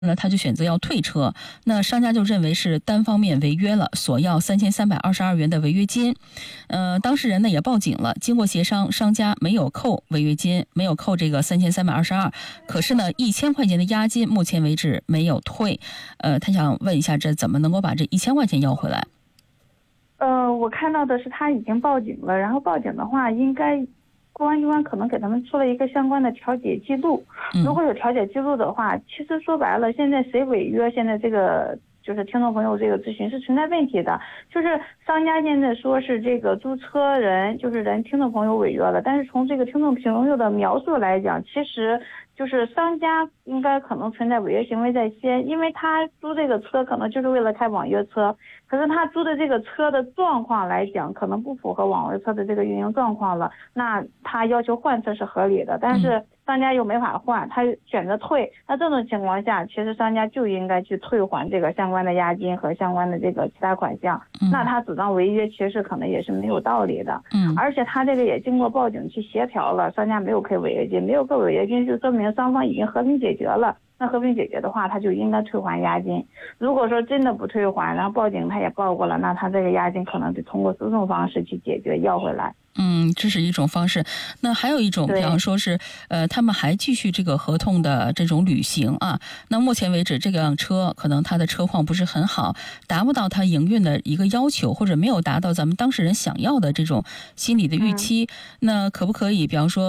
那他就选择要退车，那商家就认为是单方面违约了，索要3322元的违约金。当事人呢也报警了，经过协商，商家没有扣违约金，没有扣这个3322，可是呢1000块钱的押金目前为止没有退。他想问一下，这怎么能够把这1000块钱要回来？ 我看到的是他已经报警了，然后报警的话，应该公安机关可能给他们出了一个相关的调解记录。如果有调解记录的话，其实说白了，现在谁违约，现在这个就是听众朋友这个咨询是存在问题的，就是商家现在说是这个租车人就是听众朋友违约了，但是从这个听众朋友的描述来讲，其实就是商家应该可能存在违约行为在先，因为他租这个车可能就是为了开网约车，可是他租的这个车的状况来讲，可能不符合网约车的这个运营状况了，那他要求换车是合理的，但是商家又没法换，他选择退，那这种情况下，其实商家就应该去退还这个相关的押金和相关的这个其他款项，那他主张违约其实可能也是没有道理的。而且他这个也经过报警去协调了，商家没有扣违约金，没有扣违约金就说明双方已经和平解决了，那和平解决的话，他就应该退还押金。如果说真的不退还，然后报警他也报过了，那他这个押金可能得通过诉讼方式去解决要回来。 这是一种方式。那还有一种，比方说是他们还继续这个合同的这种履行啊。那目前为止，这辆车可能它的车况不是很好，达不到它营运的一个要求，或者没有达到咱们当事人想要的这种心理的预期。那可不可以，比方说